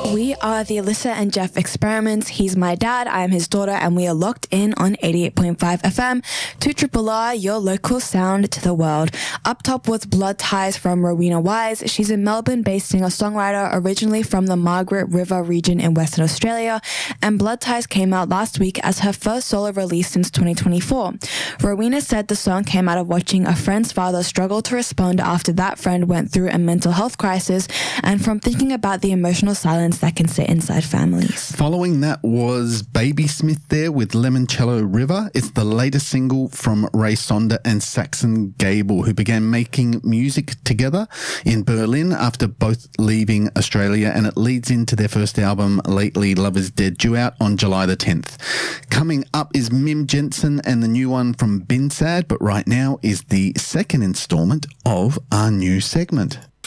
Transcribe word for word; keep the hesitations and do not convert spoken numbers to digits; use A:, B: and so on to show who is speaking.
A: We are the Alyssa and Jeff Experiments. He's my dad, I am his daughter, and we are locked in on eighty-eight point five F M, two Triple R, your local sound to the world. Up top was Blood Ties from Rowena Wise. She's a Melbourne-based singer-songwriter originally from the Margaret River region in Western Australia, and Blood Ties came out last week as her first solo release since twenty twenty-four. Rowena said the song came out of watching a friend's father struggle to respond after that friend went through a mental health crisis, and from thinking about the emotional silence that can sit inside families.
B: Following that was Baby Smith there with Limoncello River. It's the latest single from Ray Sonder and Saxon Gable, who began making music together in Berlin after both leaving Australia, and it leads into their first album, Lately Love Is Dead, due out on July the tenth. Coming up is Mim Jensen and the new one from Binsad, but right now is the second installment of our new segment.